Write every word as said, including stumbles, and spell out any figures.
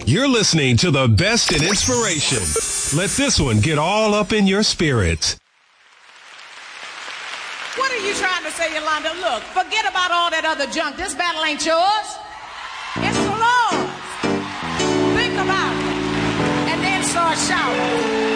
You're listening to the best in inspiration. Let this one get all up in your spirit. What are you trying to say, Yolanda? Look, forget about all that other junk. This battle ain't yours. It's the Lord's. Think about it. And then start shouting.